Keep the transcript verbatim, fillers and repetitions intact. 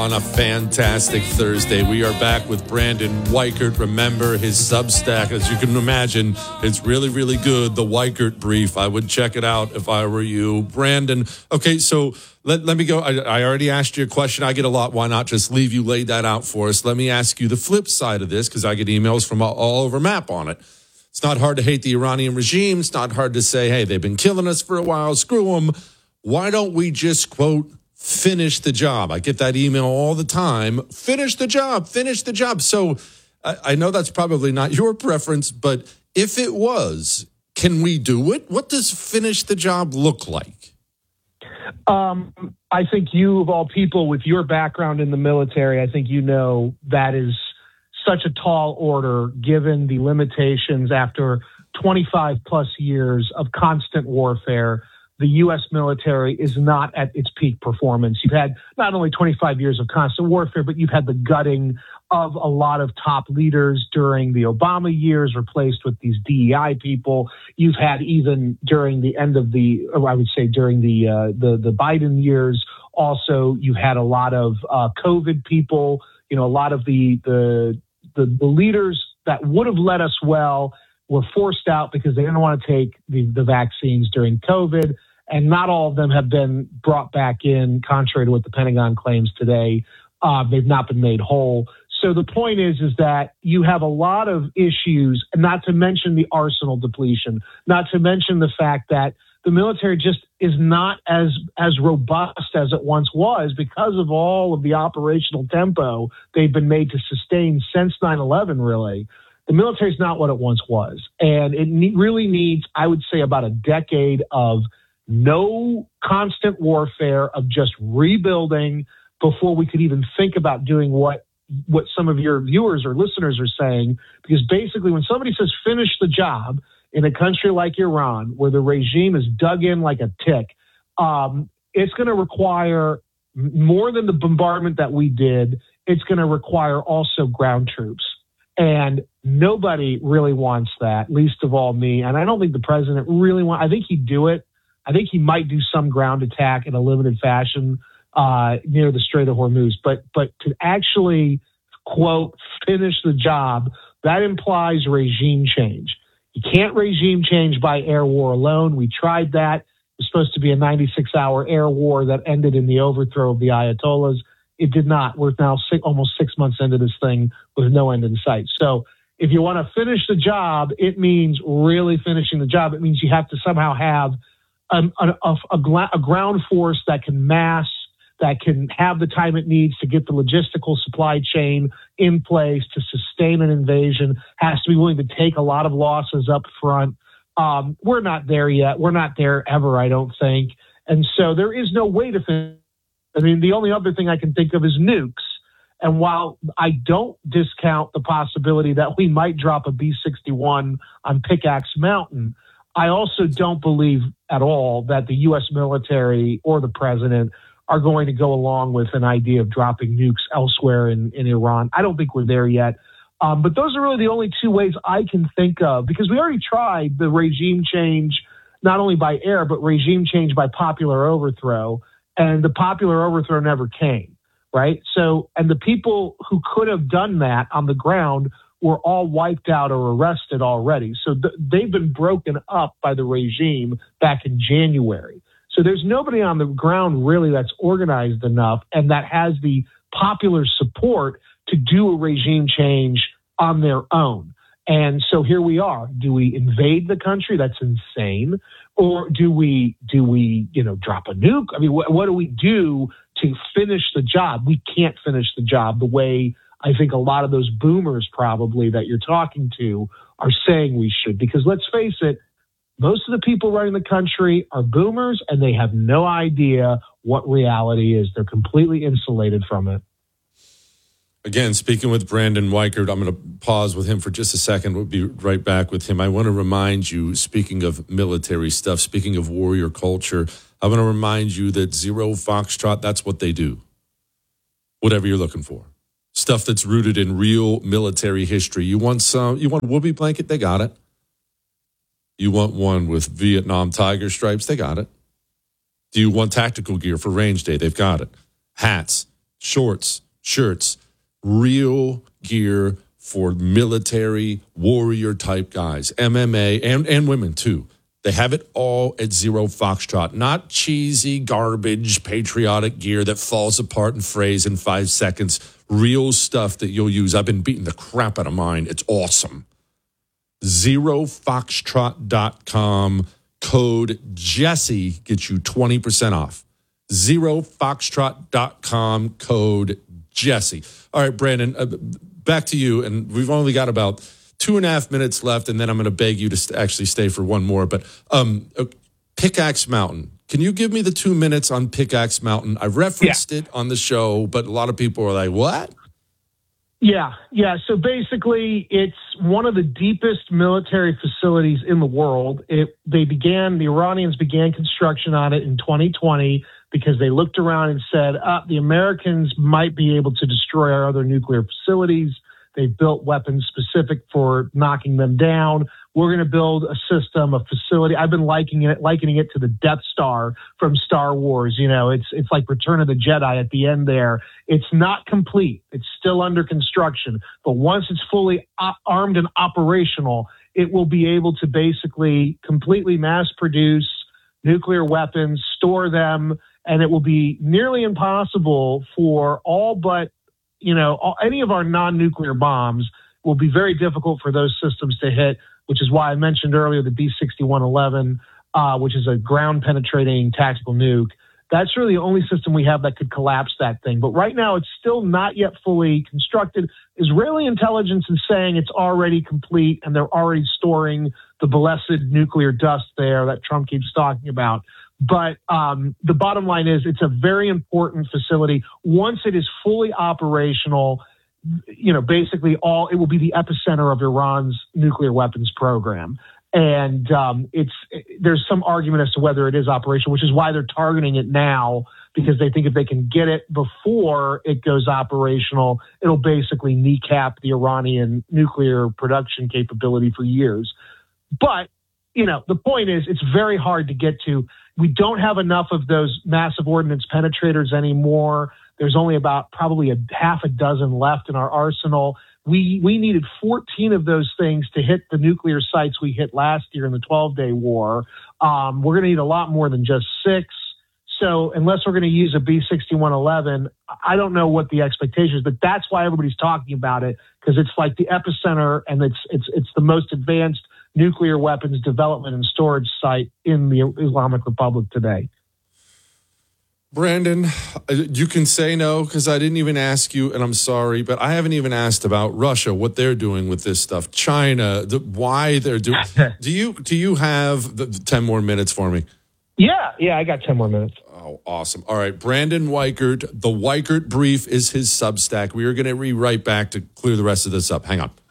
on a fantastic Thursday. We are back with Brandon Weichert. Remember his Substack, as you can imagine, it's really, really good. The Weichert Brief. I would check it out if I were you. Brandon, okay, so let, let me go. I, I already asked you a question. I get a lot. Why not just leave you lay that out for us? Let me ask you the flip side of this, because I get emails from all, all over MAP on it. It's not hard to hate the Iranian regime. It's not hard to say, hey, they've been killing us for a while. Screw them. Why don't we just, quote, finish the job? I get that email all the time. Finish the job. Finish the job. So I, I know that's probably not your preference, but if it was, can we do it? What does finish the job look like? Um, I think you, of all people, with your background in the military, I think you know that is such a tall order given the limitations after twenty-five plus years of constant warfare. The U S military is not at its peak performance. You've had not only twenty-five years of constant warfare, but you've had the gutting of a lot of top leaders during the Obama years, replaced with these D E I people. You've had even during the end of the, or I would say during the uh, the the Biden years, also you've had a lot of uh, COVID people. You know, a lot of the the the, the leaders that would have led us well were forced out because they didn't want to take the, the vaccines during COVID. And not all of them have been brought back in, contrary to what the Pentagon claims today. Uh, they've not been made whole. So the point is, is that you have a lot of issues, not to mention the arsenal depletion, not to mention the fact that the military just is not as, as robust as it once was because of all of the operational tempo they've been made to sustain since nine eleven, really. The military is not what it once was. And it ne- really needs, I would say, about a decade of no constant warfare, of just rebuilding before we could even think about doing what what some of your viewers or listeners are saying. Because basically when somebody says finish the job in a country like Iran, where the regime is dug in like a tick, um, it's going to require more than the bombardment that we did. It's going to require also ground troops. And nobody really wants that, least of all me. And I don't think the president really wants, I think he'd do it. I think he might do some ground attack in a limited fashion uh, near the Strait of Hormuz. But but to actually, quote, finish the job, that implies regime change. You can't regime change by air war alone. We tried that. It was supposed to be a ninety-six hour air war that ended in the overthrow of the Ayatollahs. It did not. We're now six, almost six months into this thing with no end in sight. So if you want to finish the job, it means really finishing the job. It means you have to somehow have Um, a, a, a, gla- a ground force that can mass, that can have the time it needs to get the logistical supply chain in place to sustain an invasion, has to be willing to take a lot of losses up front. Um, we're not there yet. We're not there ever, I don't think. And so there is no way to finish. I mean, the only other thing I can think of is nukes. And while I don't discount the possibility that we might drop a B sixty-one on Pickaxe Mountain, I also don't believe at all that the U S military or the president are going to go along with an idea of dropping nukes elsewhere in, in Iran. I don't think we're there yet. Um, but those are really the only two ways I can think of, because we already tried the regime change, not only by air, but regime change by popular overthrow. And the popular overthrow never came, right? So, and the people who could have done that on the ground were all wiped out or arrested already. So th- they've been broken up by the regime back in January. So there's nobody on the ground really that's organized enough and that has the popular support to do a regime change on their own. And so here we are. Do we invade the country? That's insane. Or do we, do we, you know, drop a nuke? I mean, wh- what do we do to finish the job? We can't finish the job the way I think a lot of those boomers probably that you're talking to are saying we should. Because let's face it, most of the people running the country are boomers and they have no idea what reality is. They're completely insulated from it. Again, speaking with Brandon Weichert, I'm going to pause with him for just a second. We'll be right back with him. I want to remind you, speaking of military stuff, speaking of warrior culture, I want to remind you that Zero Foxtrot, that's what they do. Whatever you're looking for. Stuff that's rooted in real military history. You want some, you want a whoopee blanket? They got it. You want one with Vietnam Tiger stripes? They got it. Do you want tactical gear for range day? They've got it. Hats, shorts, shirts, real gear for military warrior type guys, M M A, and, and women too. They have it all at Zero Foxtrot. Not cheesy, garbage, patriotic gear that falls apart and frays in five seconds. Real stuff that you'll use. I've been beating the crap out of mine. It's awesome. zero foxtrot dot com. Code Jesse gets you twenty percent off. zero foxtrot dot com. Code Jesse. All right, Brandon, uh, back to you. And we've only got about two and a half minutes left, and then I'm going to beg you to st- actually stay for one more. But um, uh, Pickaxe Mountain. Can you give me the two minutes on Pickaxe Mountain? I referenced yeah. it on the show, but a lot of people are like, what? Yeah, yeah. So basically, it's one of the deepest military facilities in the world. It, they began, the Iranians began construction on it in twenty twenty because they looked around and said, uh, the Americans might be able to destroy our other nuclear facilities. They built weapons specific for knocking them down. We're going to build a system, a facility. I've been likening it, likening it to the Death Star from Star Wars. You know, it's it's like Return of the Jedi at the end there. It's not complete. It's still under construction. But once it's fully op- armed and operational, it will be able to basically completely mass produce nuclear weapons, store them, and it will be nearly impossible for all but you know, all, any of our non-nuclear bombs will be very difficult for those systems to hit, which is why I mentioned earlier the B sixty-one eleven, uh, which is a ground-penetrating tactical nuke. That's really the only system we have that could collapse that thing. But right now, it's still not yet fully constructed. Israeli intelligence is saying it's already complete, and they're already storing the blessed nuclear dust there that Trump keeps talking about. But um, the bottom line is it's a very important facility. Once it is fully operational, you know, basically all it will be the epicenter of Iran's nuclear weapons program. And um, it's there's some argument as to whether it is operational, which is why they're targeting it now, because they think if they can get it before it goes operational, it'll basically kneecap the Iranian nuclear production capability for years. But, you know, the point is it's very hard to get to. We don't have enough of those massive ordnance penetrators anymore. There's only about probably a half a dozen left in our arsenal. We we needed fourteen of those things to hit the nuclear sites we hit last year in the twelve-day war. Um, we're going to need a lot more than just six. So unless we're going to use a B sixty-one eleven, I don't know what the expectation is, but that's why everybody's talking about it, because it's like the epicenter and it's it's it's the most advanced nuclear weapons development and storage site in the Islamic Republic today. Brandon, you can say no because I didn't even ask you, and I'm sorry, but I haven't even asked about Russia, what they're doing with this stuff, China, the, why they're doing. do you do you have the, the ten more minutes for me? Yeah, yeah, I got ten more minutes. Oh, awesome. All right, Brandon Weichert, the Weichert Brief is his Substack. We are going to be right back to clear the rest of this up. Hang on.